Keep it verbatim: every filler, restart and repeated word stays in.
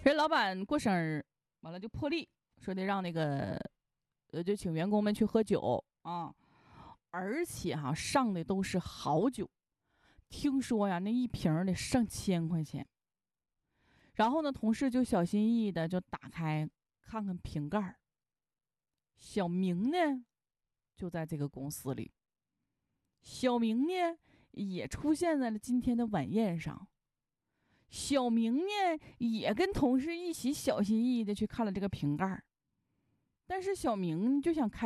人老板过生日，完了就破例说得让那个，呃，就请员工们去喝酒啊，而且哈、上的都是好酒，听说呀那一瓶得上千块钱。然后呢，同事就小心翼翼的就打开看看瓶盖，小明呢就在这个公司里，小明呢也出现在了今天的晚宴上。小明呢也跟同事一起小心翼翼的去看了这个瓶盖，但是小明就想开